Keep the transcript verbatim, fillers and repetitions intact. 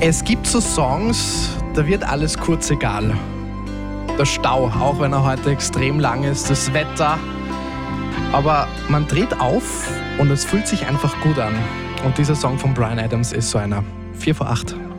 Es gibt so Songs, da wird alles kurz egal. Der Stau, auch wenn er heute extrem lang ist, das Wetter. Aber man dreht auf und es fühlt sich einfach gut an. Und dieser Song von Bryan Adams ist so einer. vier vor acht.